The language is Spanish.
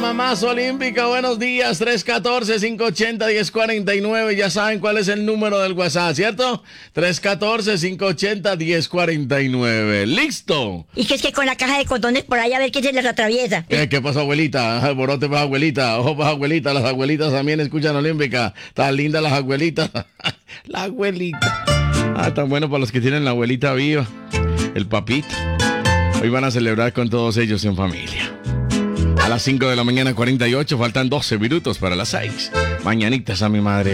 mamás olímpica, buenos días, 314-580-1049, ya saben cuál es el número del WhatsApp, ¿cierto? 314-580-1049, ¿listo? Y que es que con la caja de condones por ahí a ver qué se les atraviesa. ¿Qué pasa, abuelita? Alborote para abuelita, ojo para abuelita, las abuelitas también escuchan olímpica, tan lindas las abuelitas, la abuelita, tan bueno para los que tienen la abuelita viva, el papito. Hoy van a celebrar con todos ellos en familia. A las 5 de la mañana, 48, faltan 12 minutos para las 6. Mañanitas a mi madre.